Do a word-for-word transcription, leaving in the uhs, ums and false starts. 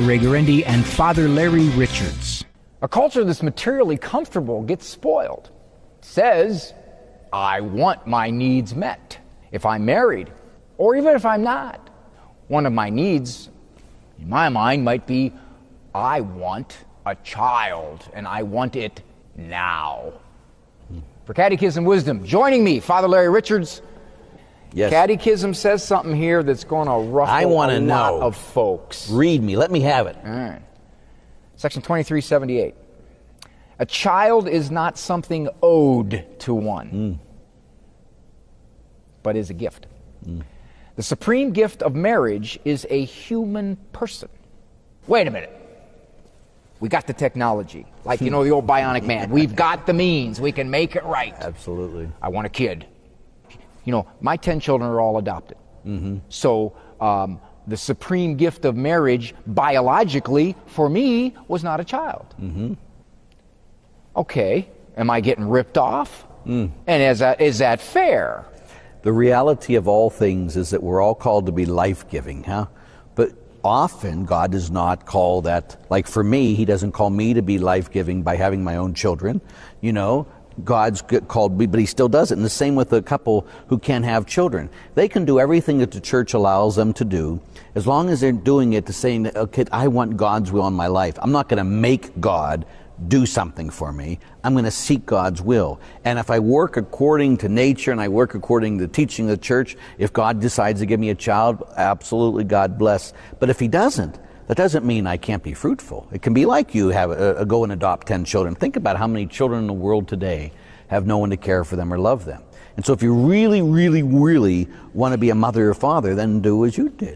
Ray Guarendi and Father Larry Richards. A culture that's materially comfortable gets spoiled. It says, I want my needs met. If I'm married, or even if I'm not, one of my needs, in my mind, might be, I want a child, and I want it now. For Catechism Wisdom, joining me, Father Larry Richards. Yes. Catechism says something here that's going to ruffle I wanna a lot know. of folks. Read me. Let me have it. All right. Section twenty-three seventy-eight. A child is not something owed to one, Mm. but is a gift. Mm. The supreme gift of marriage is a human person. Wait a minute. We got the technology. Like, you know, the old bionic man. We've got the means. We can make it right. Absolutely. I want a kid. You know, my ten children are all adopted. Mm-hmm. So um, the supreme gift of marriage, biologically, for me, was not a child. Mm-hmm. Okay, am I getting ripped off? Mm. And is that, is that fair? The reality of all things is that we're all called to be life-giving, huh? But often God does not call that, like for me, He doesn't call me to be life-giving by having my own children. You know, God's called me, but He still does it. And the same with a couple who can't have children. They can do everything that the church allows them to do, as long as they're doing it to saying, okay, I want God's will in my life. I'm not going to make God do something for me. I'm going to seek God's will. And if I work according to nature and I work according to the teaching of the church, if God decides to give me a child, absolutely, God bless. But if He doesn't, that doesn't mean I can't be fruitful. It can be like you have a, a go and adopt ten children. Think about how many children in the world today have no one to care for them or love them. And so if you really, really, really want to be a mother or father, then do as you did.